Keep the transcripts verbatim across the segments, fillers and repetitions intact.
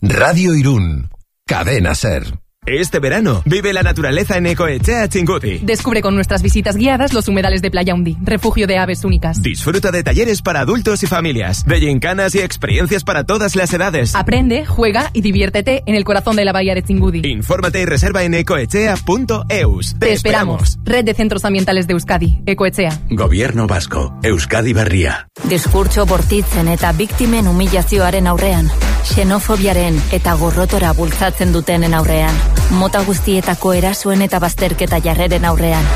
Radio Irún, Cadena Ser. Este verano, vive la naturaleza en Ecoetxea Chinguti. Descubre con nuestras visitas guiadas los humedales de Playa Undi, refugio de aves únicas. Disfruta de talleres para adultos y familias, de gincanas y experiencias para todas las edades. Aprende, juega y diviértete en el corazón de la bahía de Chinguti. Infórmate y reserva en ecoetxea punto eus. Te, Te esperamos. esperamos. Red de Centros Ambientales de Euskadi, Ecoetxea. Gobierno Vasco, Euskadi Berria. Diskurtso bortitzen eta biktimen humilazioaren aurrean, xenofobiaren eta gorrotora bultzatzen dutenen aurrean. Mota guztietako erasuen eta bazterketa jarreren aurrean.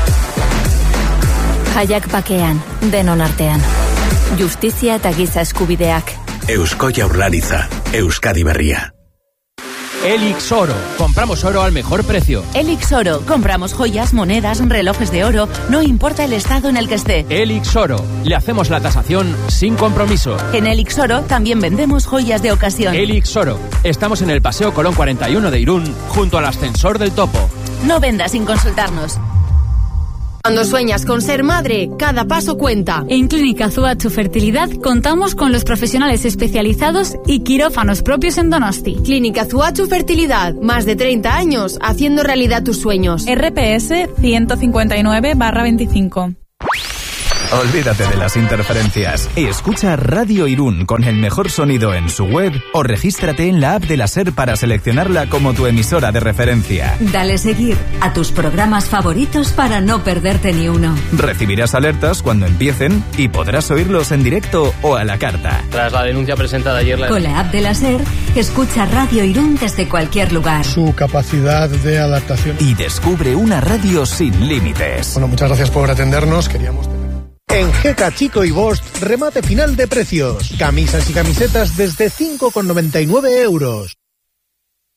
Jaiak bakean, denon artean. Justizia eta giza eskubideak. Eusko Jaurlaritza, Euskadi Berria. Elix Oro. Compramos oro al mejor precio. Elix Oro. Compramos joyas, monedas, relojes de oro, no importa el estado en el que esté. Elix Oro. Le hacemos la tasación sin compromiso. En Elix Oro también vendemos joyas de ocasión. Elix Oro. Estamos en el Paseo Colón cuarenta y uno de Irún, junto al ascensor del Topo. No vendas sin consultarnos. Cuando sueñas con ser madre, cada paso cuenta. En Clínica Zuachu Fertilidad contamos con los profesionales especializados y quirófanos propios en Donosti. Clínica Zuachu Fertilidad, más de treinta años haciendo realidad tus sueños. R P S ciento cincuenta y nueve barra veinticinco. Olvídate de las interferencias y escucha Radio Irún con el mejor sonido en su web o regístrate en la app de la SER para seleccionarla como tu emisora de referencia. Dale seguir a tus programas favoritos para no perderte ni uno. Recibirás alertas cuando empiecen y podrás oírlos en directo o a la carta. Tras la denuncia presentada ayer... La... Con la app de la SER, escucha Radio Irún desde cualquier lugar. Su capacidad de adaptación. Y descubre una radio sin límites. Bueno, muchas gracias por atendernos. Queríamos... En Geka Chico y Bosch, remate final de precios. Camisas y camisetas desde cinco con noventa y nueve euros.